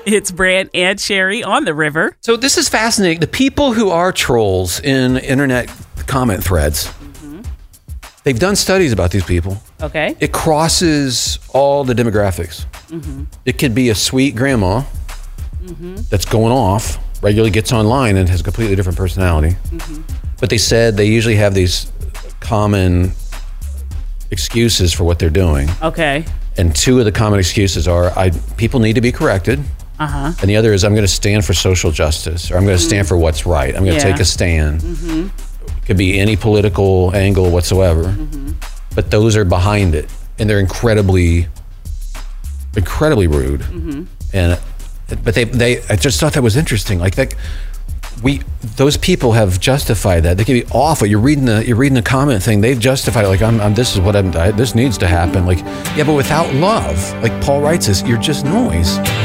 It's Brant and Sherry on the river. So this is fascinating. The people who are trolls in internet comment threads, they've done studies about these people. Okay. It crosses all the demographics. It could be a sweet grandma that's going off, regularly gets online and has a completely different personality. But they said they usually have these common excuses for what they're doing. Okay. And two of the common excuses are people need to be corrected. And the other is I'm going to stand for social justice, or I'm going to stand for what's right. I'm going to take a stand. It could be any political angle whatsoever. But those are behind it. And they're incredibly rude. But I just thought that was interesting. Like that, those people have justified that. They can be awful. You're reading the comment thing. They've justified it. Like this needs to happen. Like, yeah, but without love, like Paul writes this, you're just noise.